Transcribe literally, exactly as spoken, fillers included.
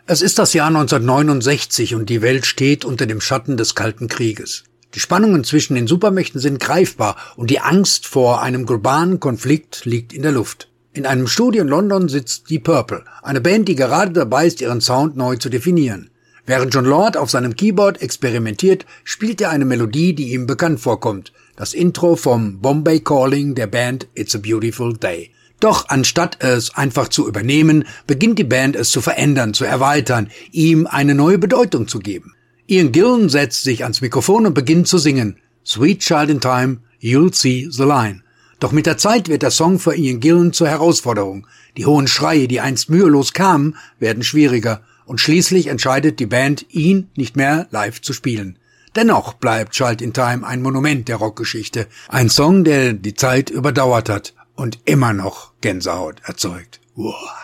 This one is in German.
Es ist das Jahr neunzehnhundertneunundsechzig und die Welt steht unter dem Schatten des Kalten Krieges. Die Spannungen zwischen den Supermächten sind greifbar und die Angst vor einem globalen Konflikt liegt in der Luft. In einem Studio in London sitzt Deep Purple, eine Band, die gerade dabei ist, ihren Sound neu zu definieren. Während Jon Lord auf seinem Keyboard experimentiert, spielt er eine Melodie, die ihm bekannt vorkommt. Das Intro vom Bombay Calling der Band It's a Beautiful Day. Doch anstatt es einfach zu übernehmen, beginnt die Band es zu verändern, zu erweitern, ihm eine neue Bedeutung zu geben. Ian Gillan setzt sich ans Mikrofon und beginnt zu singen. Sweet Child in Time, you'll see the line. Doch mit der Zeit wird der Song für Ian Gillan zur Herausforderung. Die hohen Schreie, die einst mühelos kamen, werden schwieriger. Und schließlich entscheidet die Band, ihn nicht mehr live zu spielen. Dennoch bleibt Child in Time ein Monument der Rockgeschichte. Ein Song, der die Zeit überdauert hat und immer noch Gänsehaut erzeugt. Uah.